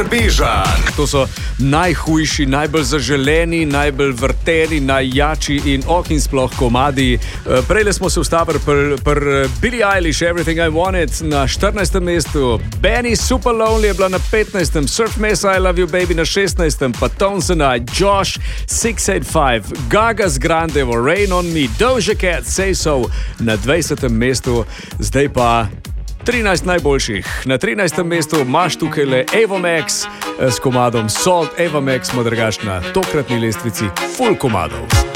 Bižan. To so najhujši, najbolj zaželeni, najbolj vrteni, najjači in sploh komadi. Prejle smo se ustavili pri Billie Eilish, Everything I Wanted na 14. mestu, Benny Super Lonely je bila na 15. Surf Mesa, I Love You Baby na 16. pa Tones and I, Josh 685, Gaga's Grandevo, Rain on Me, Doja Cat, Say So na 20. mestu. Zdaj pa 13 najboljših. Na 13. mestu imaš tukaj le Ava Max s komadom Salt. Ava Max smo drugač na tokratni lestvici full komadov.